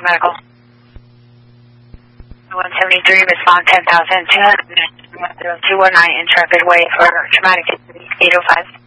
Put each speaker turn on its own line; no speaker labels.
medical. 173, respond 10,200, 219 Intrepid Way for traumatic injury, 805.